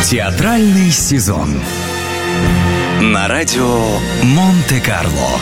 Театральный сезон на радио Монте-Карло.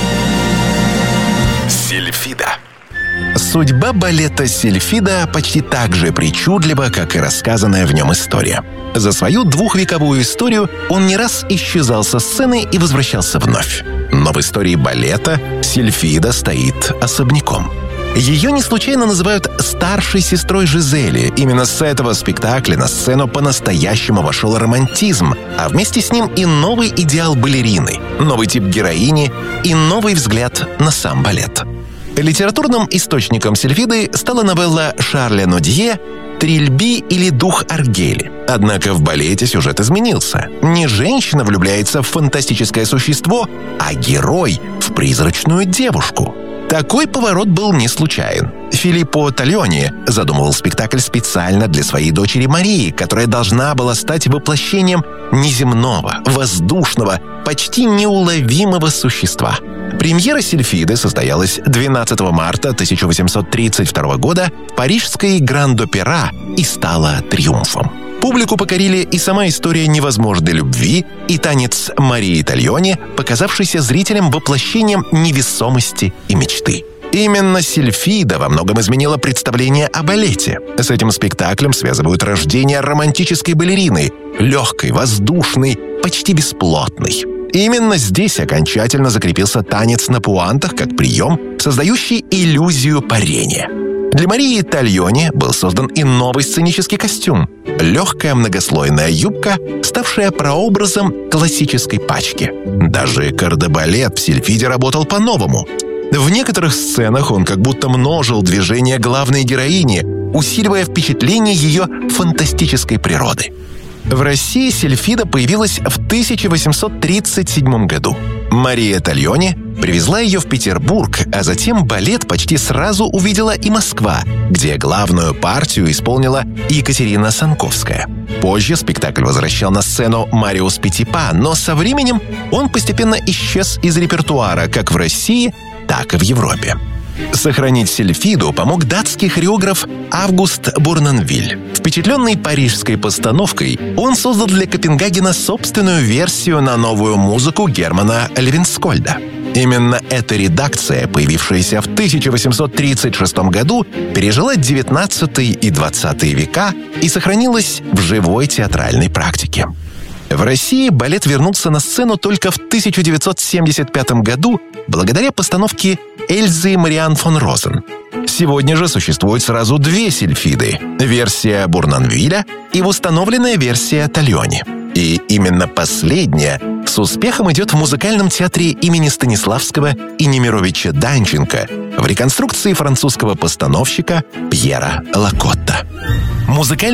Сильфида. Судьба балета «Сильфида» почти так же причудлива, как и рассказанная в нем история. За свою двухвековую историю он не раз исчезал со сцены и возвращался вновь. Но в истории балета «Сильфида» стоит особняком. Ее не случайно называют старшей сестрой Жизели. Именно с этого спектакля на сцену по-настоящему вошел романтизм, а вместе с ним и новый идеал балерины, новый тип героини и новый взгляд на сам балет. Литературным источником «Сильфиды» стала новелла Шарля Нодье «Трильби или дух Аргели». Однако в балете сюжет изменился. Не женщина влюбляется в фантастическое существо, а герой в призрачную девушку. Такой поворот был не случайен. Филиппо Тальони задумывал спектакль специально для своей дочери Марии, которая должна была стать воплощением неземного, воздушного, почти неуловимого существа. Премьера «Сильфиды» состоялась 12 марта 1832 года в парижской Гранд-Опера и стала триумфом. Публику покорили и сама история невозможной любви, и танец Марии Тальони, показавшийся зрителям воплощением невесомости и мечты. Именно «Сильфида» во многом изменила представление о балете. С этим спектаклем связывают рождение романтической балерины, легкой, воздушной, почти бесплотной. Именно здесь окончательно закрепился танец на пуантах как прием, создающий иллюзию парения. Для Марии Тальони был создан и новый сценический костюм – легкая многослойная юбка, ставшая прообразом классической пачки. Даже кардебалет в «Сильфиде» работал по-новому. В некоторых сценах он как будто множил движения главной героини, усиливая впечатление ее фантастической природы. В России «Сильфида» появилась в 1837 году. Мария Тальони привезла ее в Петербург, а затем балет почти сразу увидела и Москва, где главную партию исполнила Екатерина Санковская. Позже спектакль возвращал на сцену Мариус Петипа, но со временем он постепенно исчез из репертуара как в России, так и в Европе. Сохранить «Сильфиду» помог датский хореограф Август Бурненвиль. Впечатленный парижской постановкой, он создал для Копенгагена собственную версию на новую музыку Германа Левинскольда. Именно эта редакция, появившаяся в 1836 году, пережила XIX и XX века и сохранилась в живой театральной практике. В России балет вернулся на сцену только в 1975 году благодаря постановке Эльзы Мариан фон Розен. Сегодня же существует сразу две «Сильфиды» — версия Бурненвиля и восстановленная версия Тальони. И именно последняя с успехом идет в музыкальном театре имени Станиславского и Немировича Данченко в реконструкции французского постановщика Пьера Лакотта.